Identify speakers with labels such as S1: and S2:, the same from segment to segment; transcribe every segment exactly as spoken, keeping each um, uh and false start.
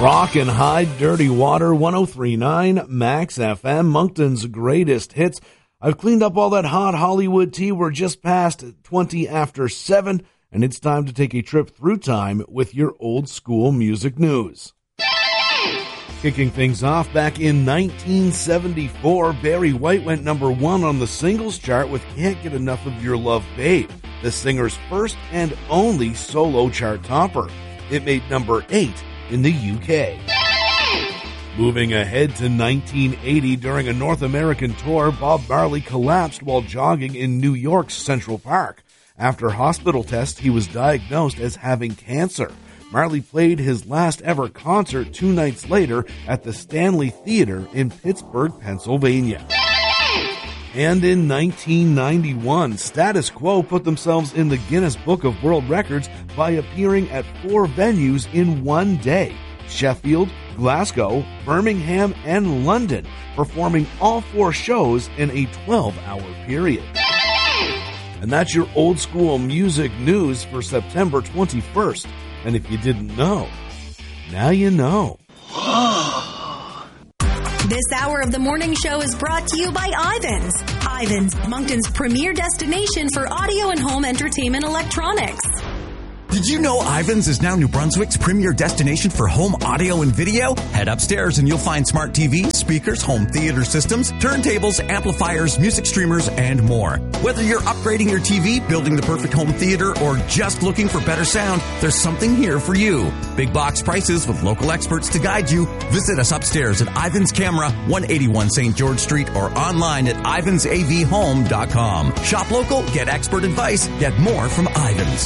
S1: Rock and Hide, Dirty Water, one oh three point nine, Max F M, Moncton's greatest hits. I've cleaned up all that hot Hollywood tea. We're just past twenty after seven, and it's time to take a trip through time with your old school music news. Kicking things off, back in nineteen seventy-four, Barry White went number one on the singles chart with Can't Get Enough of Your Love, Babe, the singer's first and only solo chart topper. It made number eight in the U K. Moving ahead to nineteen eighty, during a North American tour, Bob Marley collapsed while jogging in New York's Central Park. After hospital tests, he was diagnosed as having cancer. Marley played his last ever concert two nights later at the Stanley Theater in Pittsburgh, Pennsylvania. And in nineteen ninety-one, Status Quo put themselves in the Guinness Book of World Records by appearing at four venues in one day: Sheffield, Glasgow, Birmingham, and London, performing all four shows in a twelve-hour period. And that's your old school music news for September twenty-first. And if you didn't know, now you know.
S2: This hour of the morning show is brought to you by Ivans. Ivans, Moncton's premier destination for audio and home entertainment electronics.
S3: Did you know Ivans is now New Brunswick's premier destination for home audio and video? Head upstairs and you'll find smart T Vs, speakers, home theater systems, turntables, amplifiers, music streamers, and more. Whether you're upgrading your T V, building the perfect home theater, or just looking for better sound, there's something here for you. Big box prices with local experts to guide you. Visit us upstairs at Ivans Camera, one eighty-one Saint George Street, or online at ivans a v home dot com. Shop local, get expert advice, get more from Ivans.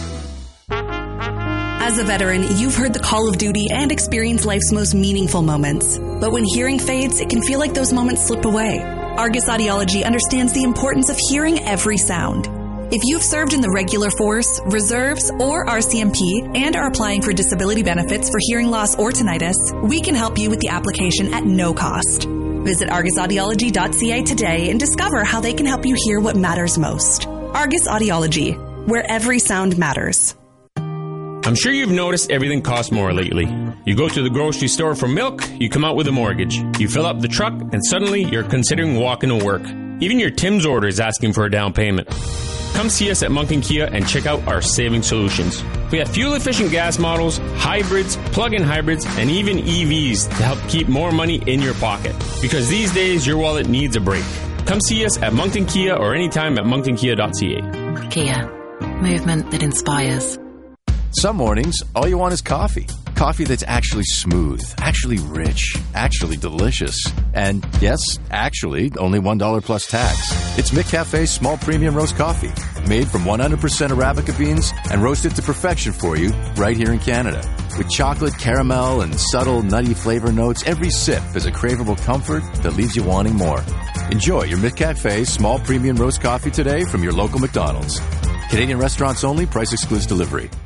S2: As a veteran, you've heard the call of duty and experienced life's most meaningful moments. But when hearing fades, it can feel like those moments slip away. Argus Audiology understands the importance of hearing every sound. If you've served in the regular force, reserves, or R C M P and are applying for disability benefits for hearing loss or tinnitus, we can help you with the application at no cost. Visit argus audiology dot c a today and discover how they can help you hear what matters most. Argus Audiology, where every sound matters.
S4: I'm sure you've noticed everything costs more lately. You go to the grocery store for milk, you come out with a mortgage. You fill up the truck, and suddenly you're considering walking to work. Even your Tim's order is asking for a down payment. Come see us at Moncton Kia and check out our saving solutions. We have fuel-efficient gas models, hybrids, plug-in hybrids, and even E Vs to help keep more money in your pocket. Because these days, your wallet needs a break. Come see us at Moncton Kia or anytime at moncton kia dot c a.
S5: Kia. Movement that inspires.
S6: Some mornings, all you want is coffee. Coffee that's actually smooth, actually rich, actually delicious. And yes, actually, only one dollar plus tax. It's McCafe's small premium roast coffee, made from one hundred percent Arabica beans and roasted to perfection for you right here in Canada. With chocolate, caramel, and subtle nutty flavor notes, every sip is a craveable comfort that leaves you wanting more. Enjoy your McCafe small premium roast coffee today from your local McDonald's. Canadian restaurants only, price excludes delivery.